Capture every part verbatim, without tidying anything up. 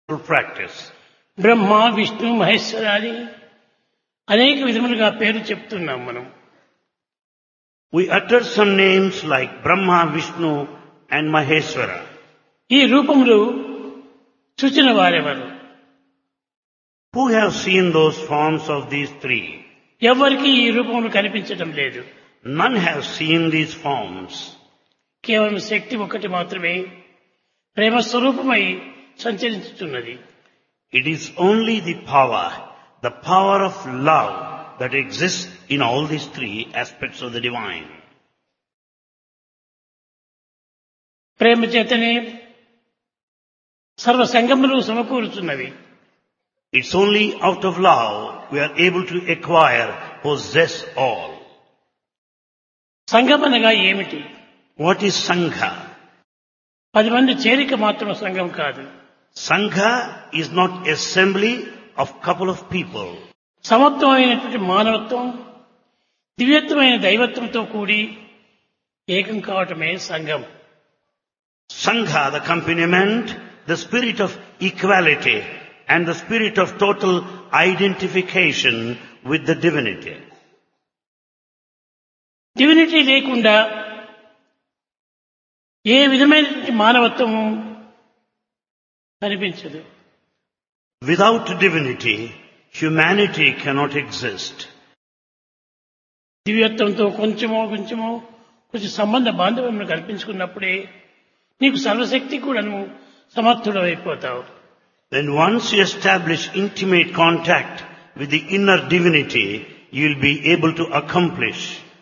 practice. Brahma Vishnu మహేశ్వరాని అనేక విధములుగా పేరు చెప్తున్నాం మనం. We utter some names like Brahma, Vishnu and Maheshwara. ఈ రూపములు చూచిన వారెవరు? Who have seen those forms of these three? ఎవరికి ఈ రూపములు కనిపించడం లేదు. None have seen these forms. కేవలం శక్తి ఒకటి మాత్రమే ప్రేమ స్వరూపమై సంచరించుతున్నది. It is only the power, the power of love that exists in all these three aspects of the divine. ప్రేమ చేతనే సర్వ సంగములు సమకూరుతున్నవి. It's only out of love we are able to acquire, possess all. సంఘం అనగా ఏమిటి? What is Sangha? పది మంది చేరిక మాత్రం సంఘం కాదు. Sangha is not assembly of couple of people. సమత్వమైనటువంటి మానవత్వం దివ్యత్వమైన దైవత్వంతో కూడి ఏకం కావటమే సంఘం. Sangha, the accompaniment, the spirit of equality and the spirit of total identification with the divinity. Divinity లేకుండా ఏ విధమైనటువంటి మానవత్వం కనిపించదు. Without divinity, humanity cannot exist. దివ్యత్వంతో కొంచెమో కొంచెమో కొంచెం సంబంధ బాంధవ్యం కల్పించుకున్నప్పుడే నీకు సర్వశక్తి కూడాను సమర్థుడు అయిపోతావు. Then once you establish intimate contact with the inner divinity, you will be able to accomplish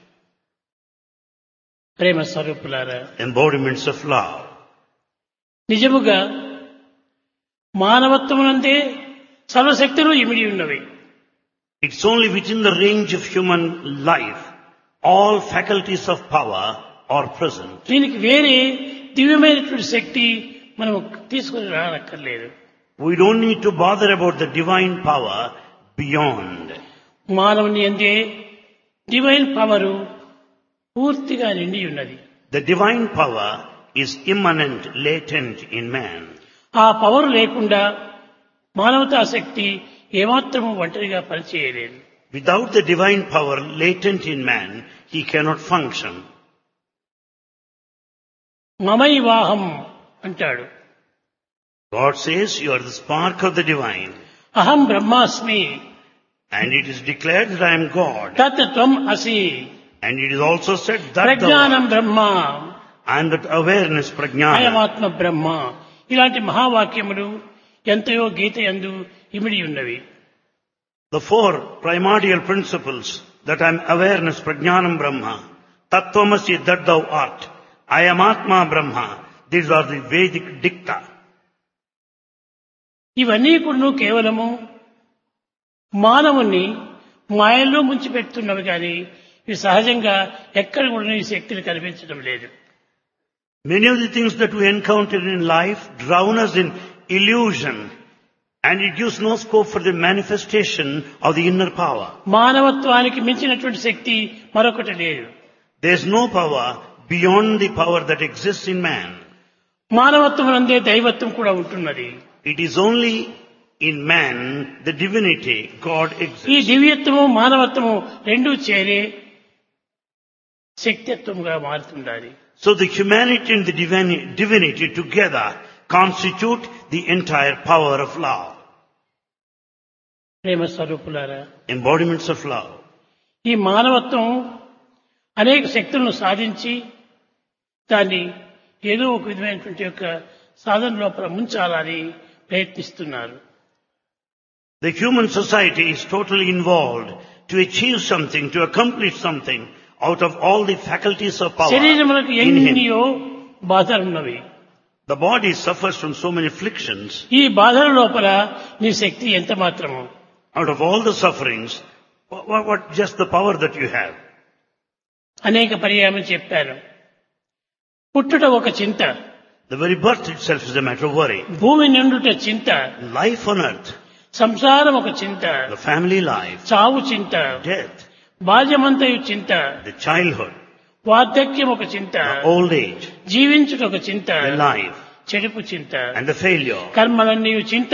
ప్రేమ స్వరూపులారా, embodiments of love. నిజముగా మానవత్వమునందే సర్వశక్తులు ఇమిడి ఉన్నవి. It's only within the range of human life all faculties of power are present. దీనికి వేరే దివ్యమైనటువంటి శక్తి మనం తీసుకుని రానక్కర్లేదు. We don't need to bother about the divine power beyond. మానవుని అందే డివైన్ పవరు పూర్తిగా నిండి ఉన్నది. The divine power is immanent, latent in man. ఆ పవర్ లేకుండా మానవతా శక్తి ఏమాత్రము ఒంటరిగా పనిచేయలేదు. Without the divine power latent in man, he cannot function. మమైవాహం అంటాడు. God says, you are the spark of the divine. అహం బ్రహ్మాస్మి. And it is declared that I am God. తత్ త్వం అసి. And it is also said that ప్రజ్ఞానం బ్రహ్మ. I am that awareness, prajnana. అయమాత్మ బ్రహ్మ. ఇలాంటి మహావాక్యములు ఎంతయో గీత యందు ఇమిడి ఉన్నవి. The four primordial principles, that I am awareness, prajnanam brahma, tattvamasi that thou art, I am atma brahma, these are the Vedic dicta. ఇవన్నీ కూడా కేవలము మానవుని మాయల్లో ముంచిపెడుతున్నవి కానీ ఇవి సహజంగా ఎక్కడ కూడా ఈ శక్తిని కనిపించడం లేదు. Many of the things that we encounter in life drown us in illusion, and it gives no scope for the manifestation of the inner power. మానవత్వానికి మించినటువంటి శక్తి మరొకటి లేదు. There is no power beyond the power that exists in man. మానవత్వం నందే దైవత్వం కూడా ఉంటున్నది. It is only in man the divinity, God ఈ exists. దివ్యత్వము మానవత్వము రెండూ చేరే శక్తిత్వంగా మారుతుండాలి. So the humanity and the divini- divinity together constitute the entire power of love. ప్రేమ స్వరూపులారా, Embodiments of love. ఈ మానవత్వం అనేక శక్తులను సాధించి దాన్ని ఏదో ఒక విధమైనటువంటి యొక్క సాధన లోపల ముంచాలని ప్రయత్నిస్తున్నారు. The human society is totally involved to achieve something, to accomplish something out of all the faculties of power శరీరములకు in him. ఎన్నో బాధలున్నవి. The body suffers from so many afflictions. ఈ బాధల లోపల నీ శక్తి ఎంత మాత్రము? Out of all the sufferings, what, what just the power that you have? అనేక పర్యాయం చెప్పాను. పుట్టుట ఒక చింత, The very birth itself is a matter of worry. భూమి నిండుట చింత, Life on earth, సంసారం ఒక చింత, the family life, చావు చింత, death, బాల్యమంతయు చింత, the childhood, వార్ధక్యం ఒక చింత, the old age, జీవించుట ఒక చింత, the life, చెడుపు చింత, and the failure. కర్మలన్నీ చింత